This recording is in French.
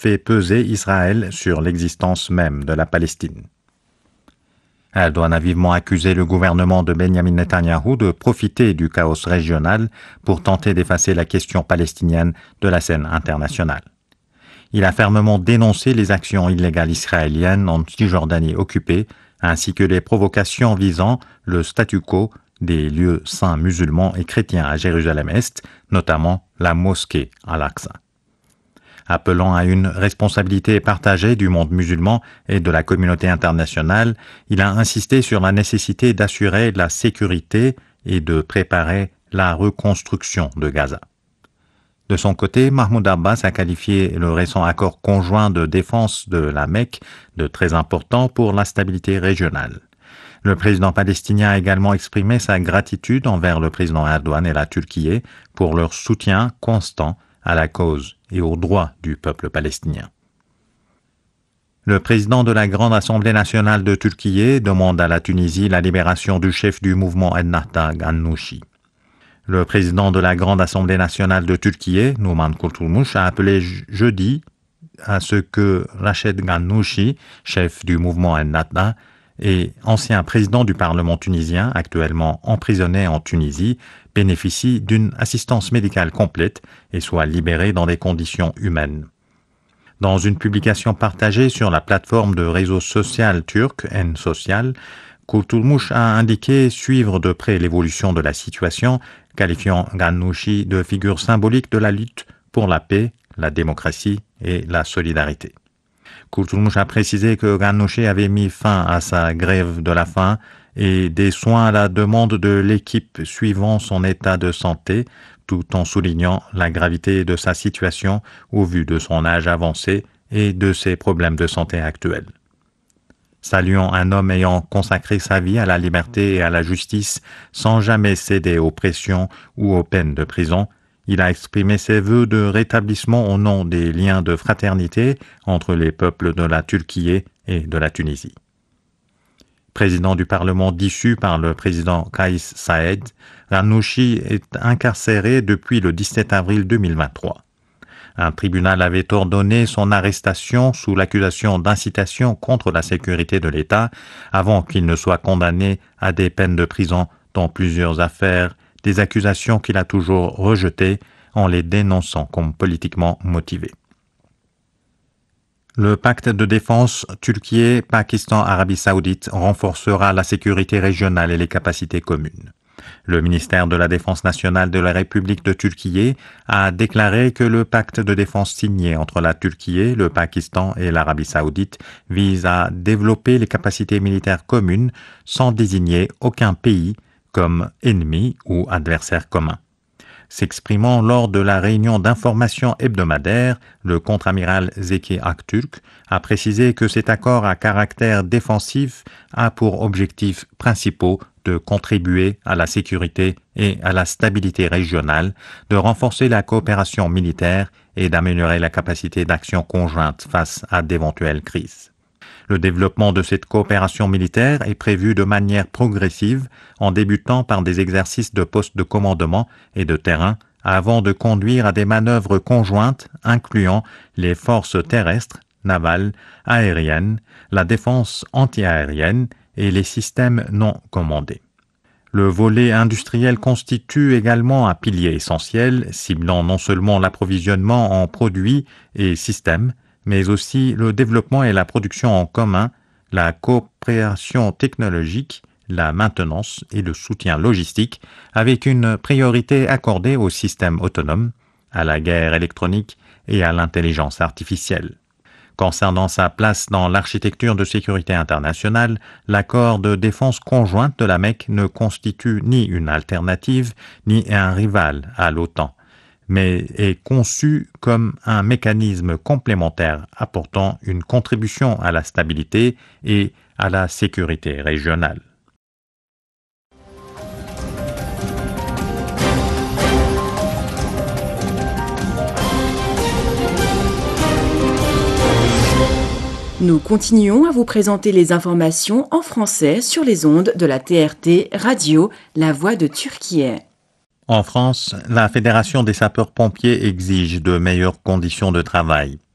fait peser Israël sur l'existence même de la Palestine. Erdogan a vivement accusé le gouvernement de Benjamin Netanyahou de profiter du chaos régional pour tenter d'effacer la question palestinienne de la scène internationale. Il a fermement dénoncé les actions illégales israéliennes en Cisjordanie occupée, ainsi que les provocations visant le statu quo des lieux saints musulmans et chrétiens à Jérusalem-Est, notamment la mosquée Al-Aqsa. Appelant à une responsabilité partagée du monde musulman et de la communauté internationale, il a insisté sur la nécessité d'assurer la sécurité et de préparer la reconstruction de Gaza. De son côté, Mahmoud Abbas a qualifié le récent accord conjoint de défense de la Mecque de très important pour la stabilité régionale. Le président palestinien a également exprimé sa gratitude envers le président Erdogan et la Turquie pour leur soutien constant à la cause et aux droits du peuple palestinien. Le président de la Grande Assemblée nationale de Turquie demande à la Tunisie la libération du chef du mouvement Ennahda Ghannouchi. Le président de la Grande Assemblée nationale de Turquie, Numan Kurtulmuş, a appelé jeudi à ce que Rached Ghannouchi, chef du mouvement Ennahda et ancien président du Parlement tunisien, actuellement emprisonné en Tunisie, bénéficie d'une assistance médicale complète et soit libéré dans des conditions humaines. Dans une publication partagée sur la plateforme de réseau social turc N-Social, Kurtulmuş a indiqué suivre de près l'évolution de la situation, qualifiant Ghannouchi de figure symbolique de la lutte pour la paix, la démocratie et la solidarité. Kurtulmuş a précisé que Ghannouchi avait mis fin à sa grève de la faim et des soins à la demande de l'équipe suivant son état de santé, tout en soulignant la gravité de sa situation au vu de son âge avancé et de ses problèmes de santé actuels. Saluant un homme ayant consacré sa vie à la liberté et à la justice sans jamais céder aux pressions ou aux peines de prison, il a exprimé ses vœux de rétablissement au nom des liens de fraternité entre les peuples de la Turquie et de la Tunisie. Président du Parlement dissu par le président Kais Saied, Ghannouchi est incarcéré depuis le 17 avril 2023. Un tribunal avait ordonné son arrestation sous l'accusation d'incitation contre la sécurité de l'État avant qu'il ne soit condamné à des peines de prison dans plusieurs affaires, des accusations qu'il a toujours rejetées en les dénonçant comme politiquement motivées. Le pacte de défense Turquie, Pakistan, Arabie Saoudite renforcera la sécurité régionale et les capacités communes. Le ministère de la Défense nationale de la République de Turquie a déclaré que le pacte de défense signé entre la Turquie, le Pakistan et l'Arabie Saoudite vise à développer les capacités militaires communes sans désigner aucun pays comme ennemi ou adversaire commun. S'exprimant lors de la réunion d'information hebdomadaire, le contre-amiral Zeki Aktürk a précisé que cet accord à caractère défensif a pour objectifs principaux de contribuer à la sécurité et à la stabilité régionale, de renforcer la coopération militaire et d'améliorer la capacité d'action conjointe face à d'éventuelles crises. Le développement de cette coopération militaire est prévu de manière progressive en débutant par des exercices de postes de commandement et de terrain avant de conduire à des manœuvres conjointes incluant les forces terrestres, navales, aériennes, la défense antiaérienne et les systèmes non commandés. Le volet industriel constitue également un pilier essentiel, ciblant non seulement l'approvisionnement en produits et systèmes, mais aussi le développement et la production en commun, la coopération technologique, la maintenance et le soutien logistique, avec une priorité accordée aux systèmes autonomes, à la guerre électronique et à l'intelligence artificielle. Concernant sa place dans l'architecture de sécurité internationale, l'accord de défense conjointe de la Mecque ne constitue ni une alternative ni un rival à l'OTAN, mais est conçu comme un mécanisme complémentaire apportant une contribution à la stabilité et à la sécurité régionale. Nous continuons à vous présenter les informations en français sur les ondes de la TRT Radio, La Voix de Turquie. En France, la Fédération des sapeurs-pompiers exige de meilleures conditions de travail.